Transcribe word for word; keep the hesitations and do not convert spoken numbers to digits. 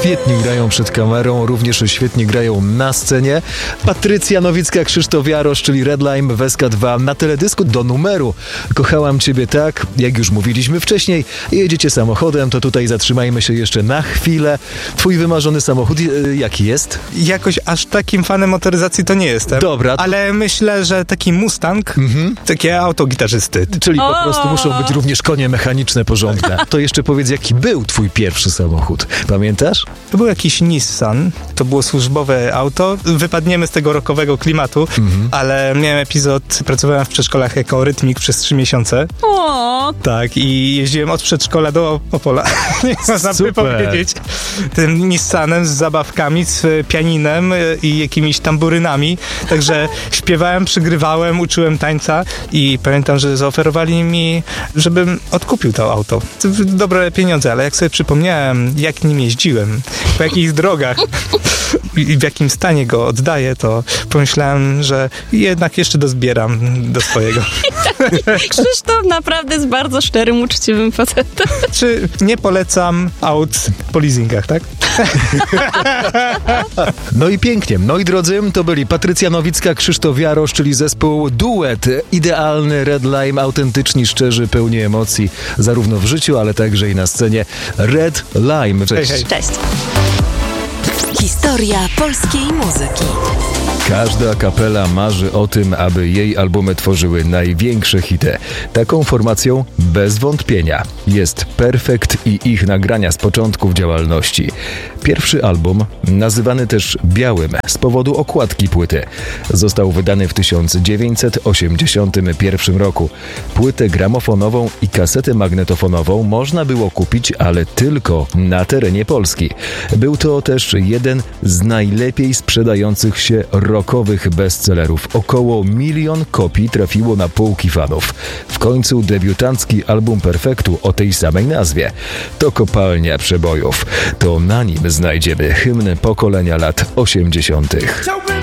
świetnie grają przed kamerą, również świetnie grają na scenie. Patrycja Nowicka, Krzysztof Jarosz, czyli Red Lime w S K dwa na teledysku do numeru Kochałam Ciebie tak, jak już mówiliśmy wcześniej. Jedziecie samochodem, to tutaj zatrzymajmy się jeszcze na chwilę. Twój wymarzony samochód y, jaki jest? Jakoś aż takim fanem motoryzacji to nie jestem. Dobra. Ale myślę, że taki Mustang, mhm. takie auto gitarzysty. Czyli po prostu muszą być również konie mechaniczne porządne. To jeszcze powiedz, jaki był twój pierwszy samochód? Pamiętasz? To był jakiś Nissan. To było służbowe auto. Wypadniemy z tego rockowego klimatu, mhm. ale miałem epizod, pracowałem w przedszkolach jako rytmik przez trzy miesiące. O. Tak, i jeździłem od przedszkola do Opola. Nie można by powiedzieć. Tym Nissanem z zabawkami, z pianinem i jakimiś tamburynami. Także śpiewałem, przygrywałem, uczyłem tańca i pamiętam, że zaoferowali mi, żebym odkupił to auto. Dobre pieniądze, ale jak sobie przypomniałem, jak nim jeździłem, po jakich drogach i w jakim stanie go oddaję, to pomyślałem, że jednak jeszcze dozbieram do swojego. Krzysztof naprawdę jest bardzo szczerym, uczciwym facetem. Czy nie polecam aut po leasingach, tak? No i pięknie. No i drodzy, to byli Patrycja Nowicka, Krzysztof Jarosz, czyli zespół Duet. Idealny Red Lime, autentyczni, szczerzy, pełni emocji, zarówno w życiu, ale także i na scenie. Red Lime. Cześć. Hej, hej. Cześć. Historia polskiej muzyki. Każda kapela marzy o tym, aby jej albumy tworzyły największe hity. Taką formacją bez wątpienia jest Perfekt i ich nagrania z początków działalności. Pierwszy album, nazywany też Białym z powodu okładki płyty, został wydany w tysiąc dziewięćset osiemdziesiątym pierwszym roku. Płytę gramofonową i kasetę magnetofonową można było kupić, ale tylko na terenie Polski. Był to też jeden z najlepiej sprzedających się rockowych bestsellerów. Około milion kopii trafiło na półki fanów. W końcu debiutancki album Perfektu o tej samej nazwie. To kopalnia przebojów. To na nim znajdziemy hymn pokolenia lat osiemdziesiątych.